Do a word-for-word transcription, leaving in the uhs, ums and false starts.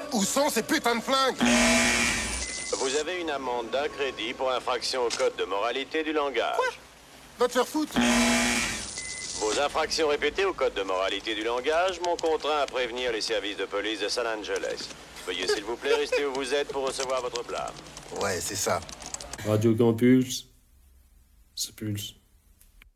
Où sont ces putains de flingues? Vous avez une amende d'un crédit pour infraction au code de moralité du langage. Quoi? Va te faire foutre. Vos infractions répétées au code de moralité du langage m'ont contraint à prévenir les services de police de San Angeles. Veuillez s'il vous plaît rester où vous êtes pour recevoir votre blâme. Ouais, c'est ça. Radio Campus, c'est Pulse.